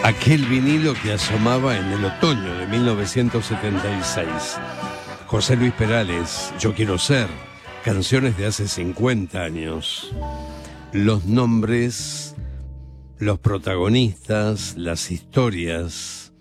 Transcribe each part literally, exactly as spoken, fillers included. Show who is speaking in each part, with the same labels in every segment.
Speaker 1: Aquel vinilo que asomaba en el otoño de mil novecientos setenta y seis. José Luis Perales, Yo quiero ser, canciones de hace cincuenta años. Los nombres, los protagonistas, las historias.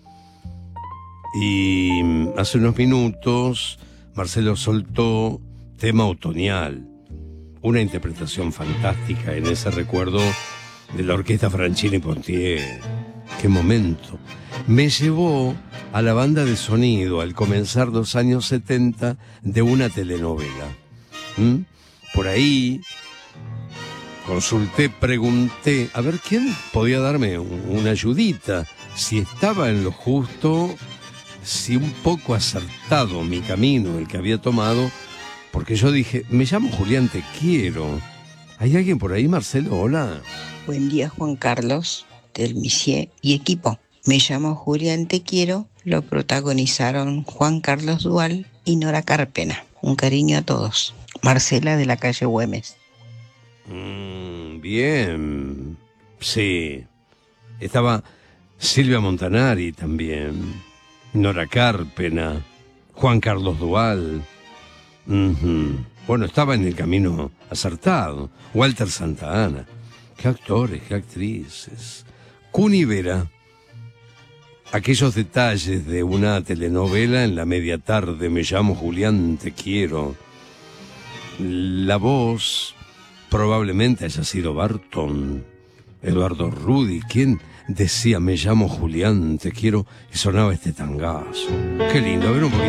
Speaker 1: Y hace unos minutos Marcelo soltó Tema Otoñal, una interpretación fantástica en ese recuerdo de la orquesta Franchini Pontier. ¡Qué momento! Me llevó a la banda de sonido al comenzar los años setenta de una telenovela. ¿Mm? Por ahí consulté, pregunté, a ver quién podía darme una ayudita, si estaba en lo justo, si un poco acertado mi camino, el que había tomado, porque yo dije, me llamo Julián, te quiero. ¿Hay alguien por ahí, Marcelo? Hola.
Speaker 2: Buen día, Juan Carlos, del Misier y equipo. Me llamo Julián, te quiero. Lo protagonizaron Juan Carlos Dual y Nora Carpena. Un cariño a todos. Marcela, de la calle Güemes.
Speaker 1: Mm, bien. Sí. Estaba Silvia Montanari también. Nora Carpena. Juan Carlos Dual. Uh-huh. Bueno, estaba en el camino acertado. Walter Santa Ana. Qué actores, qué actrices. Cuni Vera. Aquellos detalles de una telenovela en la media tarde. Me llamo Julián, te quiero. La voz probablemente haya sido Barton. Eduardo Rudi, quien decía me llamo Julián, te quiero, y sonaba este tangazo. Qué lindo, a ver un poquito.